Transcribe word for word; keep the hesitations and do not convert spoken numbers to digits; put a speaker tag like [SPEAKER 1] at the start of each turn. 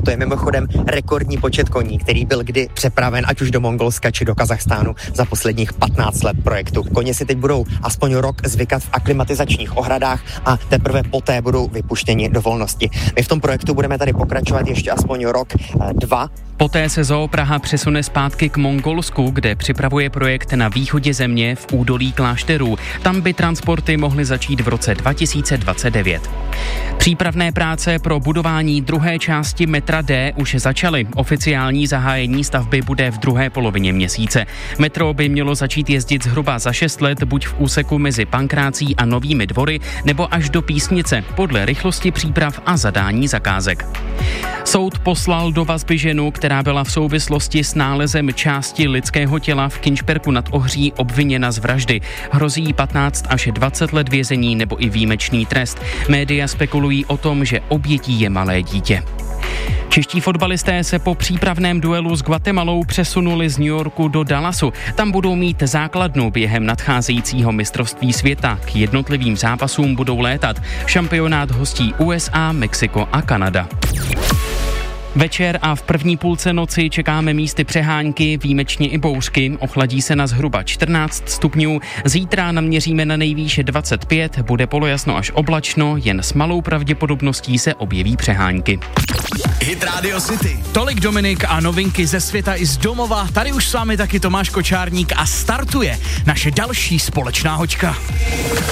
[SPEAKER 1] To je mimochodem rekordní počet koní, který byl kdy přepraven ať už do Mongolska či do Kazachstánu za posledních patnáct let projektu. Koně si teď budou aspoň rok zvykat v aklimatizačních ohradách a teprve poté budou vypuštěni do volnosti. My v tom projektu budeme tady pokračovat ještě aspoň rok, dva.
[SPEAKER 2] Poté se Zoo Praha přesune zpátky k Mongolsku, kde připravuje projekt na východě země v údolí klášterů. Tam by transporty mohly začít v roce dva tisíce dvacet devět. Přípravné práce pro budování druhé části metra D už začaly. Oficiální zahájení stavby bude v druhé polovině měsíce. Metro by mělo začít jezdit zhruba za šest let, buď v úseku mezi Pankrácí a Novými Dvory, nebo až do Písnice, podle rychlosti příprav a zadání zakázek. Soud poslal do vazby ženu, která byla v souvislosti s nálezem části lidského těla v Kinšperku nad Ohří obviněna z vraždy. Hrozí jí patnáct až dvacet let vězení nebo i výjimečný trest. Média spekulují o tom, že obětí je malé dítě. Čeští fotbalisté se po přípravném duelu s Guatemalou přesunuli z New Yorku do Dallasu. Tam budou mít základnu během nadcházejícího mistrovství světa. K jednotlivým zápasům budou létat. Šampionát hostí U S A, Mexiko a Kanada. Večer a v první půlce noci čekáme místy přehánky, výjimečně i bouřky. Ochladí se na zhruba čtrnáct stupňů. Zítra naměříme na nejvýše dvacet pět, bude polojasno až oblačno, jen s malou pravděpodobností se objeví přehánky.
[SPEAKER 3] Hit Radio City. Tolik Dominik a novinky ze světa i z domova. Tady už s vámi taky Tomáš Kočárník a startuje naše další společná hoďka.